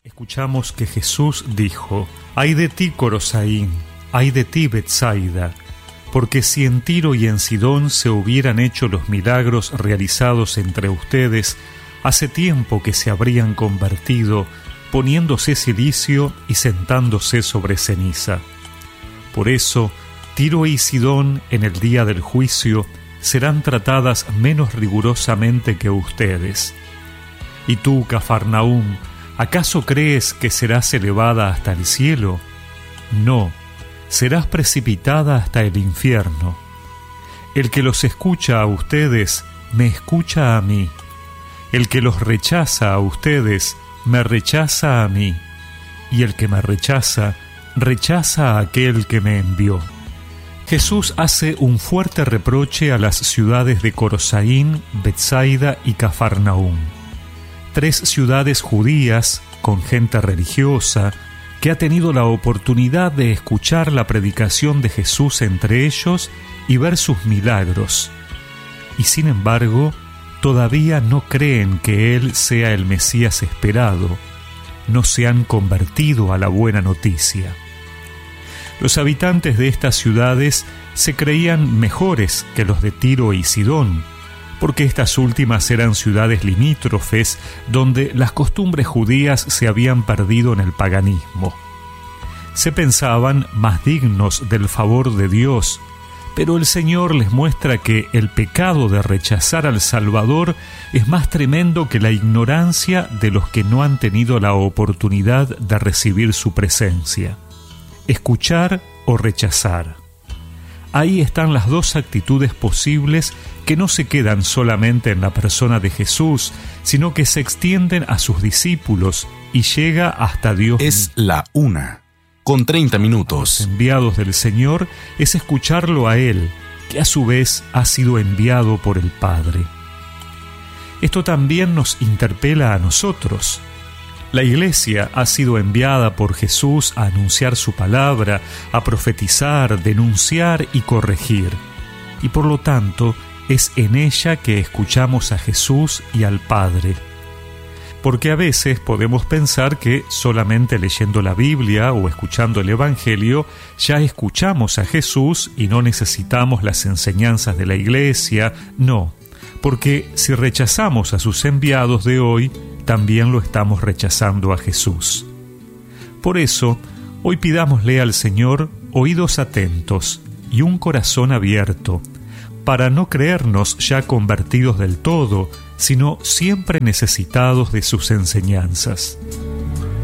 Escuchamos que Jesús dijo: «Ay de ti, Corosaín, ay de ti, Betsaida, porque si en Tiro y en Sidón se hubieran hecho los milagros realizados entre ustedes, hace tiempo que se habrían convertido, poniéndose cilicio y sentándose sobre ceniza. Por eso, Tiro y Sidón en el día del juicio serán tratadas menos rigurosamente que ustedes. Y tú, Cafarnaúm, ¿acaso crees que serás elevada hasta el cielo? No, serás precipitada hasta el infierno. El que los escucha a ustedes, me escucha a mí. El que los rechaza a ustedes, me rechaza a mí. Y el que me rechaza, rechaza a aquel que me envió». Jesús hace un fuerte reproche a las ciudades de Corosaín, Betsaida y Cafarnaúm. 3 ciudades judías con gente religiosa que ha tenido la oportunidad de escuchar la predicación de Jesús entre ellos y ver sus milagros. Y sin embargo, todavía no creen que Él sea el Mesías esperado, no se han convertido a la buena noticia. Los habitantes de estas ciudades se creían mejores que los de Tiro y Sidón, porque estas últimas eran ciudades limítrofes donde las costumbres judías se habían perdido en el paganismo. Se pensaban más dignos del favor de Dios, pero el Señor les muestra que el pecado de rechazar al Salvador es más tremendo que la ignorancia de los que no han tenido la oportunidad de recibir su presencia. Escuchar o rechazar. Ahí están las 2 actitudes posibles que no se quedan solamente en la persona de Jesús, sino que se extienden a sus discípulos y llega hasta Dios. Es la 1:30. Los enviados del Señor es escucharlo a Él, que a su vez ha sido enviado por el Padre. Esto también nos interpela a nosotros. La Iglesia ha sido enviada por Jesús a anunciar su palabra, a profetizar, denunciar y corregir. Y por lo tanto, es en ella que escuchamos a Jesús y al Padre. Porque a veces podemos pensar que solamente leyendo la Biblia o escuchando el Evangelio ya escuchamos a Jesús y no necesitamos las enseñanzas de la Iglesia. No, porque si rechazamos a sus enviados de hoy, también lo estamos rechazando a Jesús. Por eso, hoy pidámosle al Señor oídos atentos y un corazón abierto, para no creernos ya convertidos del todo, sino siempre necesitados de sus enseñanzas.